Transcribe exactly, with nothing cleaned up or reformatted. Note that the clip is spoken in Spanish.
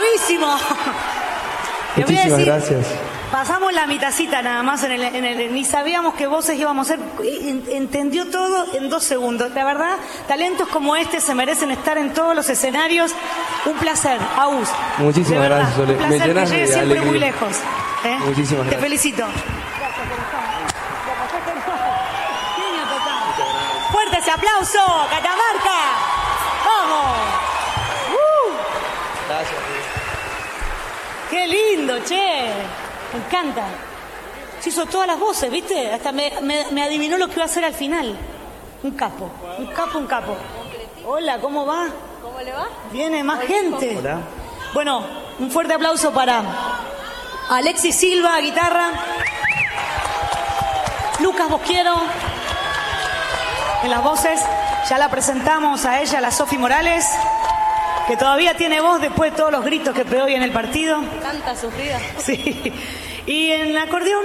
bravísimo. Te voy a Muchísimas decir, gracias. pasamos la mitacita nada más, en el, en el, ni sabíamos qué voces íbamos a hacer, en- entendió todo en dos segundos. La verdad, talentos como este se merecen estar en todos los escenarios. Un placer, Agus. Muchísimas De verdad, gracias, Sole. Un Me placer llenas que llegues de siempre alegría. muy lejos. ¿eh? Muchísimas Te gracias. felicito. Fuerte ese aplauso, Catamarca. Vamos. Uh. Gracias. Qué lindo, che. Me encanta. Se hizo todas las voces, ¿viste? Hasta me, me, me adivinó lo que iba a hacer al final. Un capo, un capo, un capo. Hola, ¿cómo va? ¿Cómo le va? Viene más gente. Hola. Bueno, un fuerte aplauso para Alexis Silva, guitarra. Lucas Bosquiero en las voces. Ya la presentamos a ella, la Sofi Morales, que todavía tiene voz después de todos los gritos que pegó hoy en el partido. Tanta sufrida. Sí. Y en el acordeón